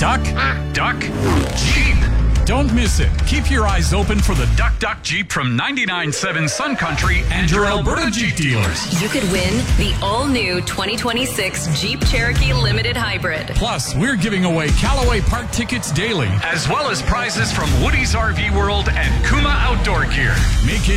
Duck, duck, Jeep. Don't miss it. Keep your eyes open for the Duck Duck Jeep from 99.7 Sun Country and your Alberta Jeep dealers. You could win the all-new 2026 Jeep Cherokee Limited Hybrid. Plus, we're giving away Callaway Park tickets daily, as well as prizes from Woody's RV World and Kuma Outdoor Gear. Make it